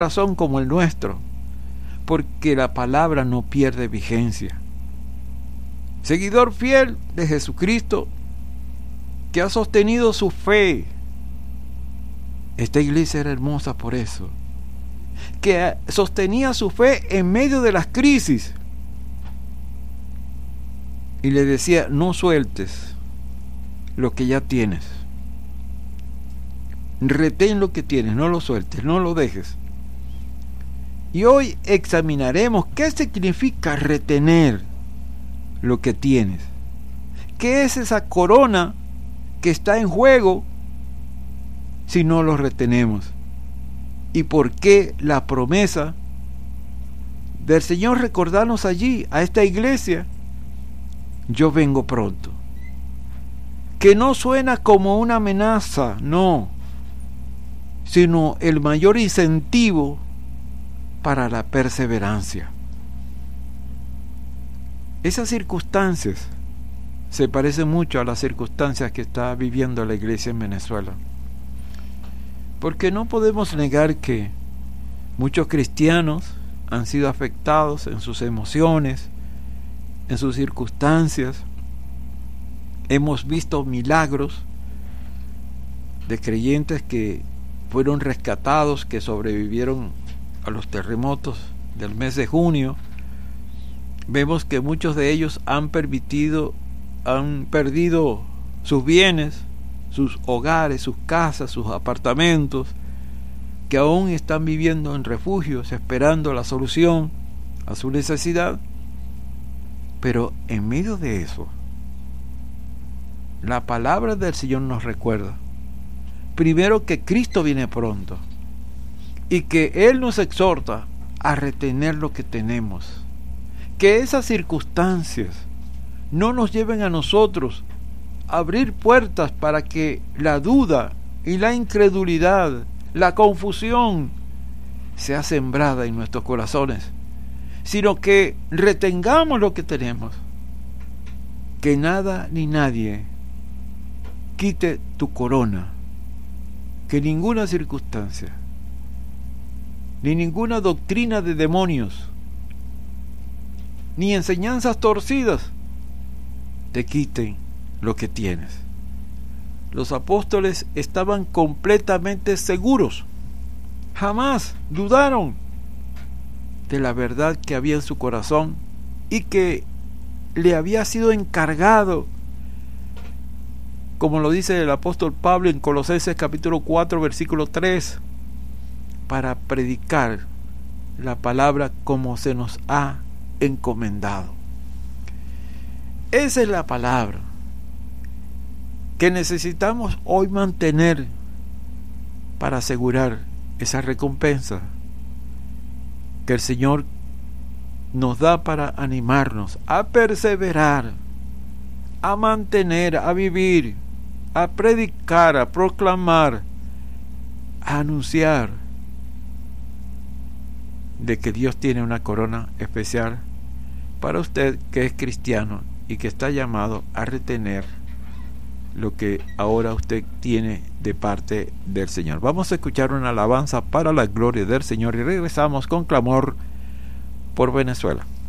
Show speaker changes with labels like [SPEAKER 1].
[SPEAKER 1] corazón como el nuestro, porque la palabra no pierde vigencia. Seguidor fiel de Jesucristo, que ha sostenido su fe. Esta iglesia era hermosa por eso, que sostenía su fe en medio de las crisis y le decía: no sueltes lo que ya tienes, retén lo que tienes, no lo sueltes, no lo dejes. Y hoy examinaremos qué significa retener lo que tienes, qué es esa corona que está en juego si no lo retenemos, y por qué la promesa del Señor recordarnos allí, a esta iglesia: yo vengo pronto, que no suena como una amenaza, no, sino el mayor incentivo para la perseverancia. Esas circunstancias se parecen mucho a las circunstancias que está viviendo la iglesia en Venezuela, porque no podemos negar que muchos cristianos han sido afectados en sus emociones, en sus circunstancias. Hemos visto milagros de creyentes que fueron rescatados, que sobrevivieron a los terremotos del mes de junio. Vemos que muchos de ellos han perdido sus bienes, sus hogares, sus casas, sus apartamentos, que aún están viviendo en refugios esperando la solución a su necesidad. Pero en medio de eso, la palabra del Señor nos recuerda primero que Cristo viene pronto y que Él nos exhorta a retener lo que tenemos, que esas circunstancias no nos lleven a nosotros a abrir puertas para que la duda y la incredulidad, la confusión sea sembrada en nuestros corazones, sino que retengamos lo que tenemos, que nada ni nadie quite tu corona, que ninguna circunstancia ni ninguna doctrina de demonios ni enseñanzas torcidas te quiten lo que tienes. Los apóstoles estaban completamente seguros, jamás dudaron de la verdad que había en su corazón y que le había sido encargado, como lo dice el apóstol Pablo en Colosenses capítulo 4 versículo 3, para predicar la palabra como se nos ha encomendado. Esa es la palabra que necesitamos hoy mantener para asegurar esa recompensa que el Señor nos da para animarnos a perseverar, a mantener, a vivir, a predicar, a proclamar, a anunciar de que Dios tiene una corona especial para usted que es cristiano y que está llamado a retener lo que ahora usted tiene de parte del Señor. Vamos a escuchar una alabanza para la gloria del Señor y regresamos con clamor por Venezuela.